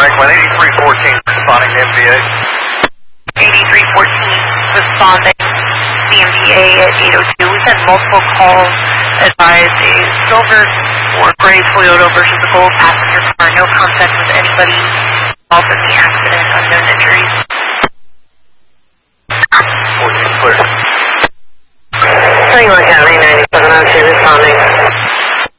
Franklin, 8314, responding to MVA. 8314, responding to the MVA at 802. We've had multiple calls advised a silver or gray Toyota versus a gold passenger car. No contact with anybody involved in the accident. Unknown injuries. 14 clear. 31 County, 9702, responding.